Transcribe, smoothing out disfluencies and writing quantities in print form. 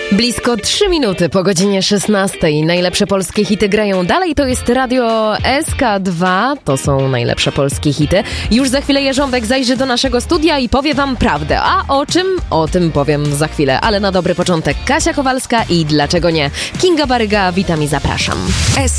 Blisko 3 minuty po godzinie 16. Najlepsze polskie hity grają dalej. To jest Radio SK2. To są najlepsze polskie hity. Już za chwilę Jerząbek zajrzy do naszego studia i powie wam prawdę. A o czym? O tym powiem za chwilę. Ale na dobry początek Kasia Kowalska i dlaczego nie? Kinga Baryga, witam i zapraszam.